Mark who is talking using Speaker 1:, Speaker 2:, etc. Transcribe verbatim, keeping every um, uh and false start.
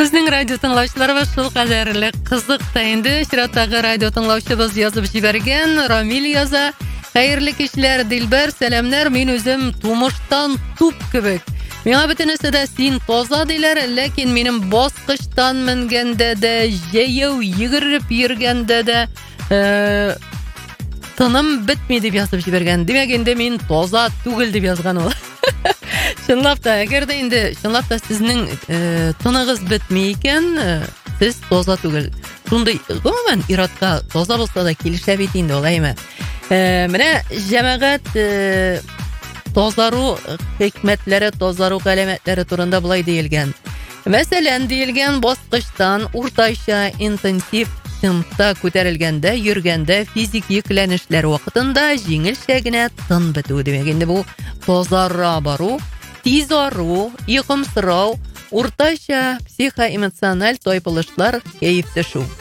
Speaker 1: Безнең радио тыңлаучыларыбыз шул кадәрле кызык та инде. Чираттагы радио тыңлаучыбыз язып җибәргән. Рамил яза. Хәерле кичләр, Дилбәр, сәламнәр. Мин үзем тумыштан туп кебек. Миңа бөтенесе дә син таза диләр, ләкин минем баскычтан менгәндә дә, җәяү йөгереп йөргәндә дә э, тыным бетми дип язып җибәргән. Димәк, инде мин таза түгел дип язган ул. Чынлап та, әгәр дә инде чынлап та сезнең э, тыныгыз бетми икән, э, сез таза түгел. Шундый, гомумән, иратка таза булса да килешә бит инде, алаймы? Э, менә җәмәгать э, тазару хикмәтләре, тазару галәмәтләре турында булай диелгән. Мәсәлән, диелгән баскычтан уртача интенсив темпта күтәрелгәндә, йөргәндә, физик йөкләнешләр вакытында җиңелчә генә тын бетү димәк. Инде бу тазара бару, тиз ару, йокымсырау, уртача психоэмоциональ тайпылышлар, кәеф төшү.